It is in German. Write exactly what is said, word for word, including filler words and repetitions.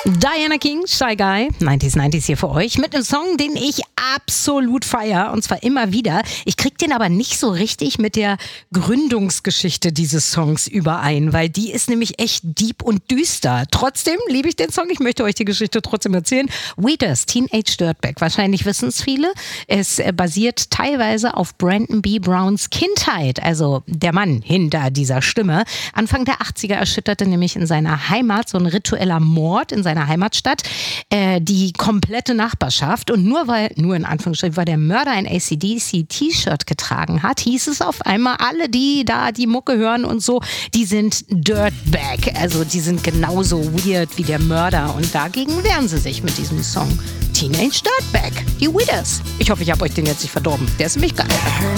Diana King, Shy Guy, neunziger neunziger hier für euch mit einem Song, den ich absolut feiere und zwar immer wieder. Ich krieg den aber nicht so richtig mit der Gründungsgeschichte dieses Songs überein, weil die ist nämlich echt deep und düster. Trotzdem liebe ich den Song, ich möchte euch die Geschichte trotzdem erzählen. Weeders, Teenage Dirtbag, wahrscheinlich wissen es viele. Es basiert teilweise auf Brandon B. Browns Kindheit, also der Mann hinter dieser Stimme. Anfang der achtziger erschütterte nämlich in seiner Heimat so ein ritueller Mord in seiner Heimatstadt äh, die komplette Nachbarschaft. Und nur weil, nur in Anführungsstrichen, weil der Mörder ein A C D C-T-Shirt getragen hat, hieß es auf einmal, alle, die da die Mucke hören und so, die sind Dirtbag. Also die sind genauso weird wie der Mörder. Und dagegen wehren sie sich mit diesem Song. Teenage Dirtbag, die Weeders. Ich hoffe, ich habe euch den jetzt nicht verdorben. Der ist nämlich geil.